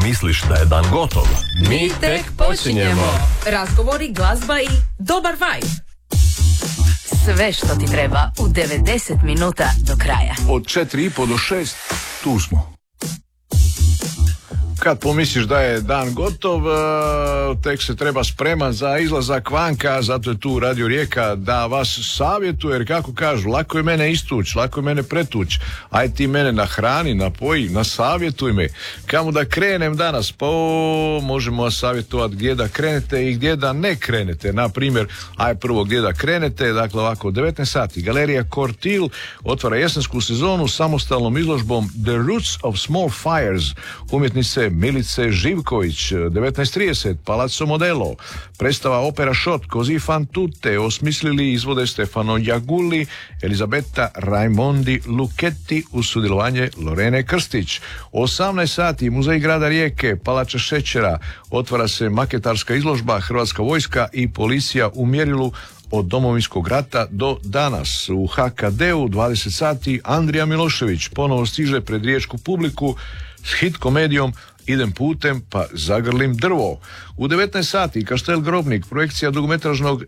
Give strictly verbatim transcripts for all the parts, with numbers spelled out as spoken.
Misliš da je dan gotov? Mi tek počinjemo. Razgovori, glazba i dobar vibe. Sve što ti treba u devedeset minuta do kraja. Od četiri i po do šest tu smo. Kad pomisliš da je dan gotov, tek se treba spreman za izlazak vanka, zato je tu Radio Rijeka da vas savjetuje, jer kako kažu, lako je mene istuć, lako je mene pretuć, aj ti mene nahrani, napoji, nasavjetuj me, kamo da krenem danas, pa o, možemo vas savjetovati gdje da krenete i gdje da ne krenete, na primjer, aj prvo gdje da krenete, dakle ovako, devetnaest sati, Galerija Kortil otvara jesensku sezonu samostalnom izložbom The Roots of Small Fires, umjetnice Milice Živković, devetnaest trideset, Palazzo Modelo, predstava Opera Shot, Così fan tutte, osmislili izvode Stefano Jagulli, Elizabeta Raimondi Luchetti uz sudjelovanje Lorene Krstić. osamnaest sati, Muzej grada Rijeke, Palača šećera, otvara se maketarska izložba Hrvatska vojska i policija u mjerilu od Domovinskog rata do danas. U ha ka de-u dvadeset sati, Andrija Milošević ponovo stiže pred riječku publiku s hit komedijom Idem putem pa zagrlim drvo. U devetnaest sati Kaštel Grobnik, projekcija dugometražnog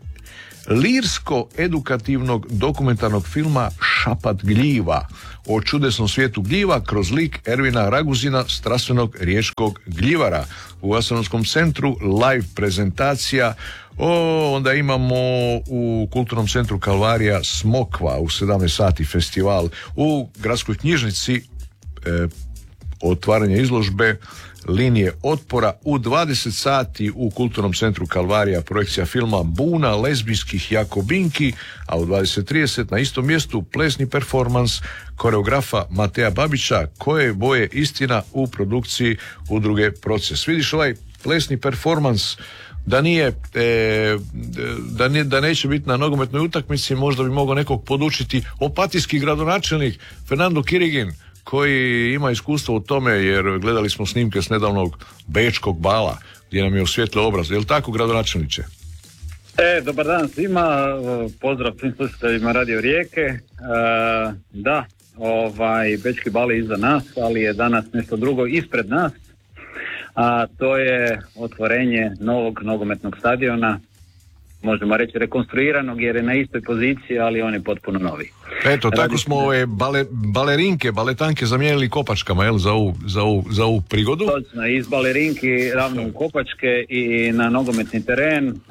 lirsko-edukativnog dokumentarnog filma Šapat gljiva o čudesnom svijetu gljiva kroz lik Ervina Raguzina, strastvenog riječkog gljivara. U Astronomskom centru live prezentacija. O, onda imamo u Kulturnom centru Kalvarija Smokva u sedamnaest sati festival. U Gradskoj knjižnici e, otvaranje izložbe Linije otpora. U dvadeset sati u Kulturnom centru Kalvarija projekcija filma Buna lezbijskih Jakobinki, a u dvadeset trideset na istom mjestu plesni performans koreografa Mateja Babića Koje boje istina u produkciji udruge Proces. Vidiš ovaj plesni performans da nije e, da, nije, da neće biti na nogometnoj utakmici, možda bi mogao nekog podučiti opatijski gradonačelnik Fernando Kirigin, koji ima iskustvo u tome, jer gledali smo snimke s nedavnog bečkog bala gdje nam je osvijetlio obraz. Je li tako, gradonačelniče? E, dobar dan svima, pozdrav svim slušateljima Radio Rijeke. E, da, ovaj, bečki bal je iza nas, ali je danas nešto drugo ispred nas, a to je otvorenje novog nogometnog stadiona, možemo reći rekonstruiranog, jer je na istoj poziciji, ali on je potpuno novi. Eto, tako smo ove bale, balerinke, baletanke zamijenili kopačkama, jel, za ovu, za ovu, za ovu prigodu? Točno, iz balerinki ravno u kopačke i na nogometni teren. E,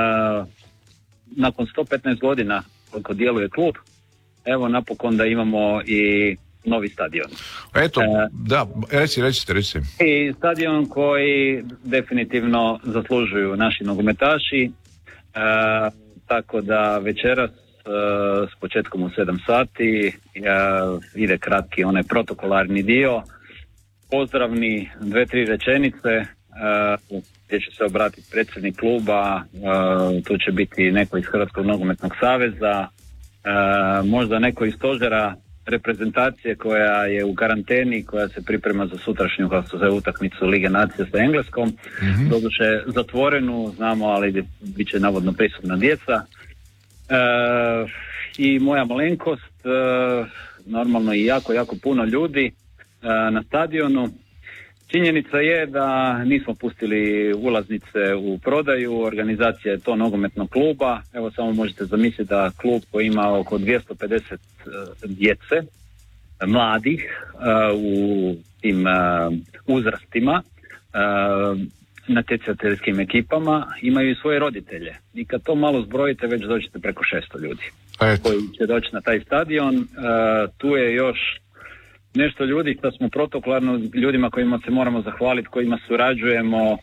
nakon sto petnaest godina koliko djeluje klub, evo napokon da imamo i novi stadion. Eto, e, da, reci, recite, recite. I stadion koji definitivno zaslužuju naši nogometaši. E, tako da večeras e, s početkom u sedam sati e, ide kratki onaj protokolarni dio, pozdravni dve, tri rečenice e, gdje će se obratiti predsjednik kluba, e, tu će biti neko iz Hrvatskog nogometnog saveza, e, možda neko iz stožera reprezentacije koja je u karanteni, koja se priprema za sutrašnju za utakmicu Lige nacija sa Engleskom, mm-hmm. doduše zatvorenu, znamo, ali bit će navodno prisutna djeca. E, i moja malenkost, e, normalno i jako, jako puno ljudi e, na stadionu. Činjenica je da nismo pustili ulaznice u prodaju, organizacija je to nogometnog kluba. Evo samo možete zamisliti da klub koji ima oko dvjesto pedeset uh, djece, mladih uh, u tim uh, uzrastima, uh, natjecateljskim ekipama, imaju i svoje roditelje. I kad to malo zbrojite, već dođete preko šesto ljudi Eto. koji će doći na taj stadion. Uh, tu je još nešto ljudi što smo protokolarno ljudima kojima se moramo zahvaliti, kojima surađujemo, uh,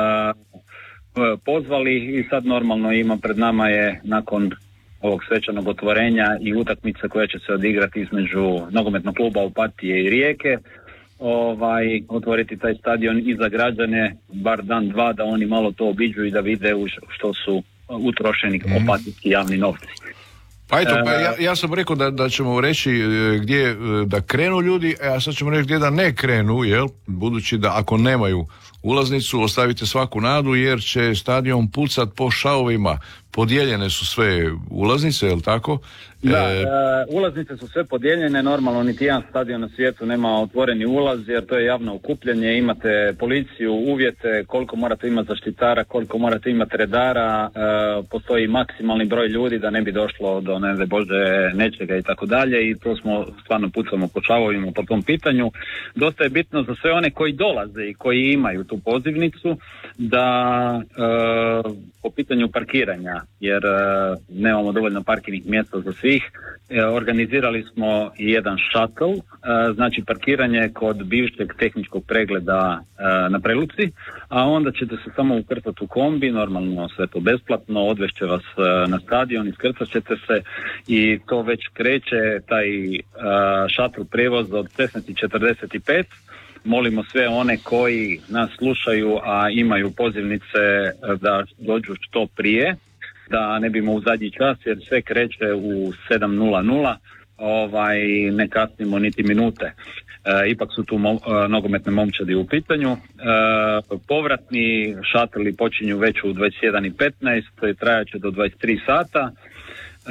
pozvali i sad normalno ima pred nama je nakon ovog svečanog otvorenja i utakmica koja će se odigrati između nogometnog kluba Opatije i Rijeke, ovaj, otvoriti taj stadion i za građane bar dan dva da oni malo to obiđu i da vide u što su utrošeni mm. opatijski javni novci. Pa eto, pa ja, ja sam rekao da, da ćemo reći gdje da krenu ljudi, a sad ćemo reći gdje da ne krenu, jel? Budući da ako nemaju ulaznicu, ostavite svaku nadu jer će stadion pucat po šavovima. podijeljene su sve ulaznice, je li tako? Da, e, ulaznice su sve podijeljene, normalno niti jedan stadion na svijetu nema otvoreni ulaz jer to je javno okupljanje, imate policiju, uvjete, koliko morate imati zaštitara, koliko morate imati redara, e, postoji maksimalni broj ljudi da ne bi došlo do ne znam Bože nečega i tako dalje i to smo stvarno pucamo po čavovima po tom pitanju. Dosta je bitno za sve one koji dolaze i koji imaju tu pozivnicu da e, po pitanju parkiranja, jer e, nemamo dovoljno parkirnih mjesta za svih, e, organizirali smo jedan shuttle, e, znači parkiranje kod bivšeg tehničkog pregleda e, na Preluci, a onda ćete se samo ukrcati u kombi, normalno sve to besplatno, odvešće vas e, na stadion, iskrcat ćete se i to već kreće, taj e, shuttle prijevoz od šesnaest i četrdeset pet. Molimo sve one koji nas slušaju, a imaju pozivnice da dođu što prije, da ne bimo u zadnji čas jer sve kreće u sedam nula nula, ovaj, ne kasnimo niti minute. E, ipak su tu mo- nogometne momčadi u pitanju. E, povratni šatli počinju već u dvadeset jedan i petnaest i trajat će do dvadeset tri sata. E,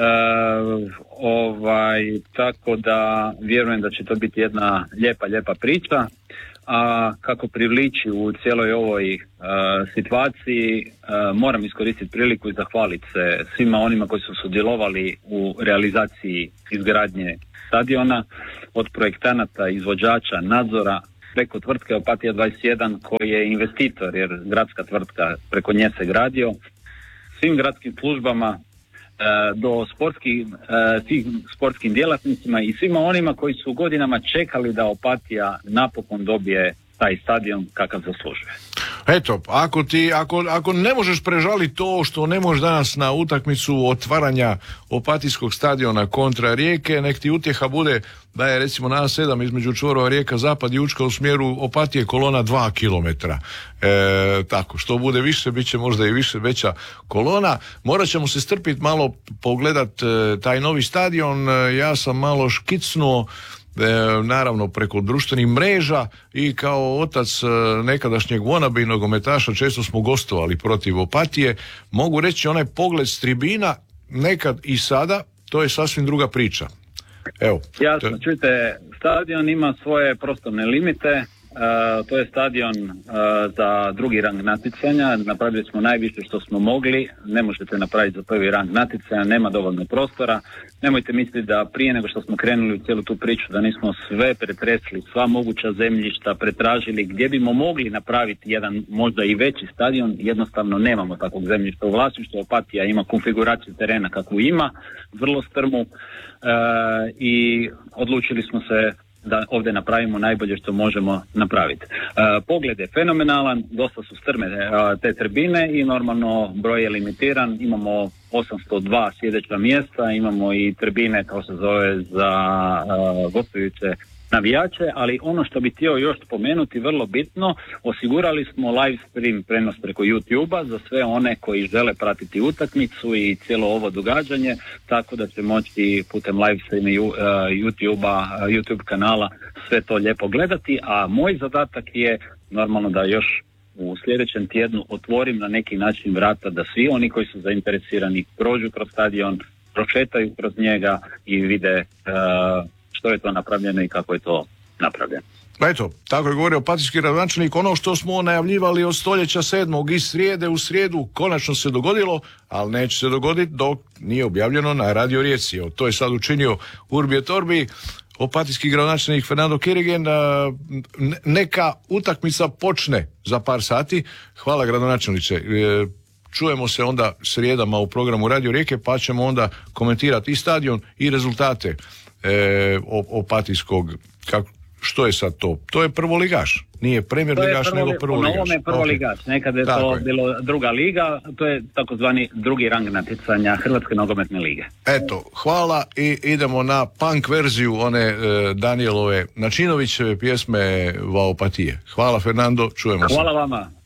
ovaj, tako da vjerujem da će to biti jedna lijepa, lijepa priča. A kako priliči u cijeloj ovoj uh, situaciji, uh, moram iskoristiti priliku i zahvaliti se svima onima koji su sudjelovali u realizaciji izgradnje stadiona, od projektanata, izvođača, nadzora, preko tvrtke Opatija dvadeset jedan koji je investitor, jer gradska tvrtka preko nje se gradio, svim gradskim službama, do sportskih, svim sportskim djelatnicima i svima onima koji su godinama čekali da Opatija napokon dobije taj stadion kakav zaslužuje. Eto, ako ti, ako, ako ne možeš prežaliti to što ne možeš danas na utakmicu otvaranja Opatijskog stadiona kontra Rijeke, nek ti utjeha bude da je recimo na A sedam između čvorova Rijeka Zapad i Učka u smjeru Opatije kolona dva kilometra. E, tako, što bude više, bit će možda i više veća kolona. Morat ćemo se strpiti malo pogledat e, taj novi stadion. E, ja sam malo škicnuo E, naravno preko društvenih mreža i kao otac e, nekadašnjeg wannabe nogometaša često smo gostovali protiv Opatije. Mogu reći onaj pogled s tribina nekad i sada, to je sasvim druga priča. Evo. Jasno, to... čujte, stadion ima svoje prostorne limite. Uh, to je stadion uh, za drugi rang natjecanja, napravili smo najviše što smo mogli, ne možete napraviti za prvi rang natjecanja, nema dovoljno prostora, nemojte misliti da prije nego što smo krenuli u cijelu tu priču da nismo sve pretresli, sva moguća zemljišta pretražili gdje bimo mogli napraviti jedan možda i veći stadion, jednostavno nemamo takvog zemljišta u vlasništvu. Opatija ima konfiguraciju terena kakvu ima, vrlo strmu uh, i odlučili smo se da ovdje napravimo najbolje što možemo napraviti. E, pogled je fenomenalan, dosta su strme e, te tribine i normalno broj je limitiran, imamo osamsto dva sjedeća mjesta, imamo i tribine kao se zove za e, gostujuće navijače, ali ono što bih htio još spomenuti, vrlo bitno, osigurali smo live stream prenos preko YouTube-a za sve one koji žele pratiti utakmicu i cijelo ovo događanje, tako da će moći putem live streama YouTube-a, YouTube kanala sve to lijepo gledati, a moj zadatak je normalno da još u sljedećem tjednu otvorim na neki način vrata da svi oni koji su zainteresirani prođu kroz stadion, prošetaju kroz njega i vide uh, što je to napravljeno i kako je to napravljeno. Eto, tako je govorio opatijski gradonačelnik. Ono što smo najavljivali od stoljeća sedmog i srijede u srijedu konačno se dogodilo, ali neće se dogoditi dok nije objavljeno na Radio Rijeci. To je sad učinio Urbi et Orbi. Opatijski gradonačelnik Fernando Kirigen, neka utakmica počne za par sati. Hvala gradonačelniče. Čujemo se onda srijedama u programu Radio Rijeke, pa ćemo onda komentirati i stadion i rezultate E, Opatijskog, kako, što je sad to? To je prvoligaš, nije premier ligaš, nego prvoligaš. Po novome prvoligaš, okay. Nekad je to je. bilo druga liga, to je takozvani drugi rang natjecanja Hrvatske nogometne lige. Eto, hvala i idemo na punk verziju one e, Danielove Načinovićeve pjesme Va Opatije. Hvala Fernando, čujemo se. Hvala vama.